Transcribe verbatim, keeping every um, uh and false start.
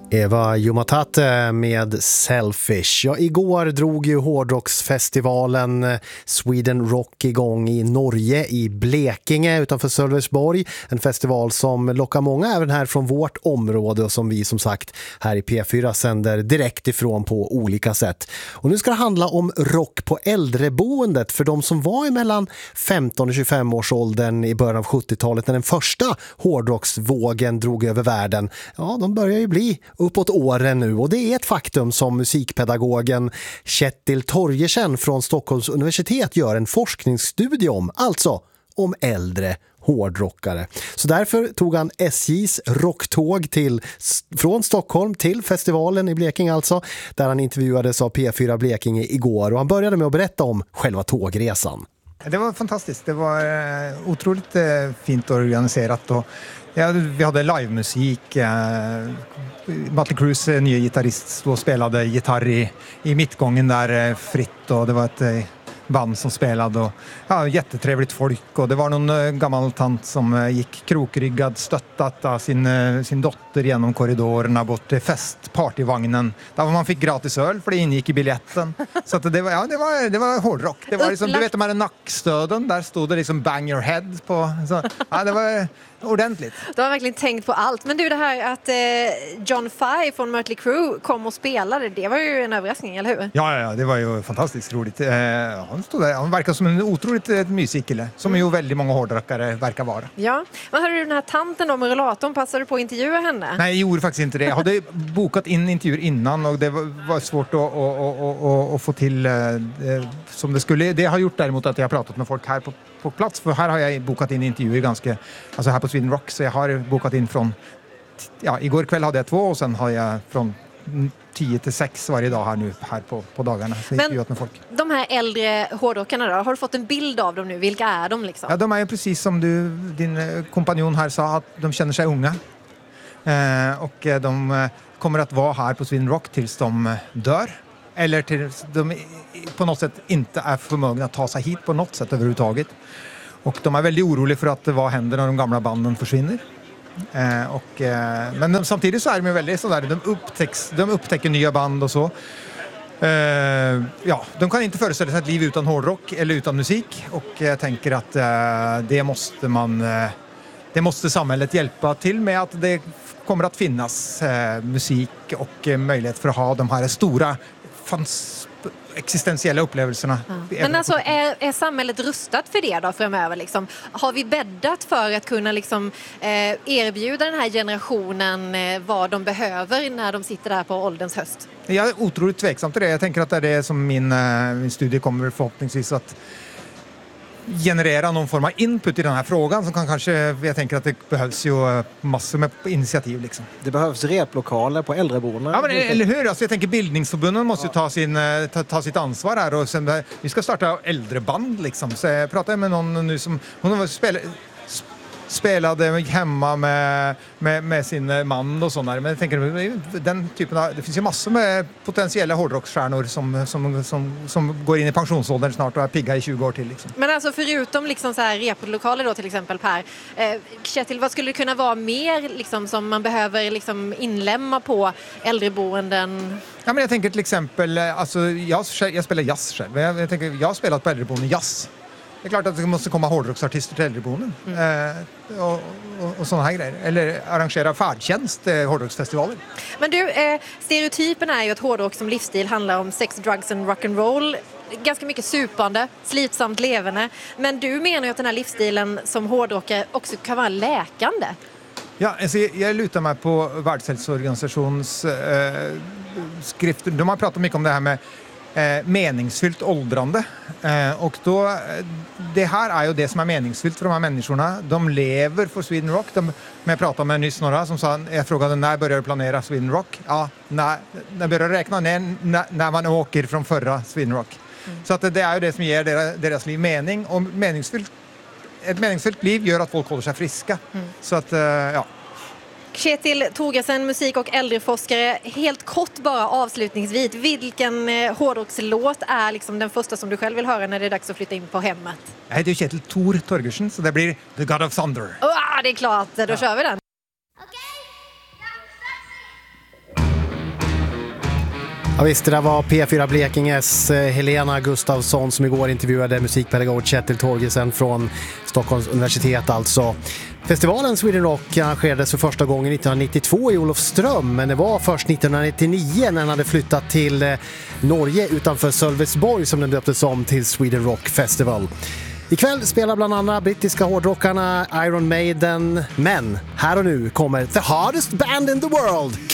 Eva Jumatate med Selfish. Ja, igår drog ju hårdrocksfestivalen Sweden Rock igång i Norge, i Blekinge utanför Sölvesborg. En festival som lockar många även här från vårt område och som vi som sagt här i P fyra sänder direkt ifrån på olika sätt. Och nu ska det handla om rock på äldreboendet för de som var mellan femton och tjugofem års åldern i början av sjuttiotalet när den första hårdrocksvågen drog över världen. Ja, de börjar ju bli uppåt åren nu och det är ett faktum som musikpedagogen Kjetil Torgersen från Stockholms universitet gör en forskningsstudie om, alltså om äldre hårdrockare. Så därför tog han S J:s rocktåg till, från Stockholm till festivalen i Blekinge alltså, där han intervjuades av P fyra Blekinge igår och han började med att berätta om själva tågresan. Det var fantastiskt, det var otroligt fint organiserat och ja, vi hade livemusik. Eh, Mötley Crues nya gitarrist stod och spelade gitarr i, i mittgången där eh, fritt och det var ett eh, band som spelade och ja, jättetrevligt folk och det var någon eh, gammal tant som eh, gick krokryggad stöttat av sin, eh, sin dotter genom korridorerna bort till festpartyvagnen där man fick gratis öl för det ingick i biljetten. Så att det var ja, det var det var hårdrock. Det var liksom, du vet de här nackstöden där stod det liksom bang your head på så ja, det var ordentligt. Du har verkligen tänkt på allt. Men du, det här att eh, John Five från Mötley Crüe kom och spelade, det var ju en överraskning, eller hur? Ja, ja, det var ju fantastiskt roligt. Eh, han stod där, han verkar som en otroligt eh, mysig kille, som mm. ju väldigt många hårdrockare verkar vara. Ja, men hörde du den här tanten då med rullatorn, passade du på att intervjua henne? Nej, jag gjorde faktiskt inte det. Jag hade bokat in intervjuer innan och det var, var svårt att, att, att, att, att få till eh, som det skulle. Det har gjort däremot att jag har pratat med folk här på på plats, för här har jag bokat in intervjuer ganska, alltså här på Sweden Rock, så jag har bokat in från, ja, igår kväll hade jag två och sen har jag från tio till sex varje dag här nu, här på, på dagarna. Så men med folk. De här äldre hårdrockarna då, har du fått en bild av dem nu? Vilka är de liksom? Ja, de är ju precis som du, din kompanjon här sa, att de känner sig unga. Eh, och de kommer att vara här på Sweden Rock tills de dör. Eller till de på något sätt inte är förmögna att ta sig hit på något sätt överhuvudtaget. Och de är väldigt oroliga för att vad händer när de gamla banden försvinner. Eh, och, eh, men de, samtidigt så är de väldigt sådär, de, upptäcks, de upptäcker nya band och så. Eh, ja, de kan inte föreställa sig ett liv utan hårdrock eller utan musik. Och jag tänker att eh, det måste man, eh, det måste samhället hjälpa till med, att det kommer att finnas eh, musik och eh, möjlighet för att ha de här stora fanns existentiella upplevelserna. Ja. Men alltså, är, är samhället rustat för det då framöver? Liksom? Har vi bäddat för att kunna liksom, eh, erbjuda den här generationen eh, vad de behöver när de sitter där på ålderns höst? Jag är otroligt tveksam till det. Jag tänker att det är det som min, eh, min studie kommer förhoppningsvis att generera någon form av input i den här frågan som kan kanske, jag tänker att det behövs ju massor med initiativ liksom. Det behövs replokaler på äldreboenden. Ja, men eller hur? Alltså, jag tänker bildningsförbunden måste ju ta, sin, ta, ta sitt ansvar här och sen, vi ska starta äldreband liksom. Så jag pratade med någon nu som, hon var spelade spelade hemma med, med, med sin man och sådär. Men jag tänker, den typen av, det finns ju massor med potentiella hårdrocksstjärnor som, som, som, som går in i pensionsåldern snart och är pigga i tjugo år till. Liksom. Men alltså förutom liksom så här replokaler då till exempel, Per, eh, Kjetil, vad skulle det kunna vara mer liksom, som man behöver liksom, inlämma på äldreboenden? Ja, men jag tänker till exempel, alltså, jag, jag spelar jazz själv. Jag, jag, tänker, jag har spelat på äldreboenden jazz. Det är klart att det måste komma hårdrocksartister till äldreboenden mm. eh, och, och, och sådana här grejer. Eller arrangera färdtjänst, eh, hårdrocksfestivaler. Men du, eh, stereotypen är ju att hårdrock som livsstil handlar om sex, drugs and rock'n'roll. Ganska mycket supande, slitsamt levande. Men du menar ju att den här livsstilen som hårdrockare också kan vara läkande. Ja, alltså jag, jag lutar mig på Världshälsoorganisations eh, skrifter. De har pratat mycket om det här med Eh, meningsfyllt åldrande eh, och då det här är ju det som är meningsfyllt för de här människorna. De lever för Sweden Rock. De, jag pratade med nyss några som sa, jag frågade när börjar du planera Sweden Rock? Ja, när, när börjar räkna ner när, när man åker från förra Sweden Rock. Mm. Så att det, det är ju det som ger deras, deras liv mening, och meningsfyllt, ett meningsfyllt liv gör att folk håller sig friska. Mm. Så att, eh, ja. Kjetil Torgersen, musik- och äldreforskare. Helt kort bara avslutningsvis, vilken eh, hårdrockslåt är liksom den första som du själv vill höra när det är dags att flytta in på hemmet? Jag heter ju Kjetil Tor Torgersen, så det blir The God of Thunder. Oh, det är klart, då ja. kör vi den. Okay. Ja visst, det där var P fyra Blekinges Helena Gustafsson som igår intervjuade musikpedagog Kjetil Torgersen från Stockholms universitet alltså. Festivalen Sweden Rock arrangerades för första gången nittonhundranittiotvå i Olofström, men det var först nittonhundranittionio när den hade flyttat till Norge utanför Sölvesborg som den döptes om till Sweden Rock Festival. Ikväll spelar bland annat brittiska hårdrockarna Iron Maiden, men här och nu kommer the hardest band in the world,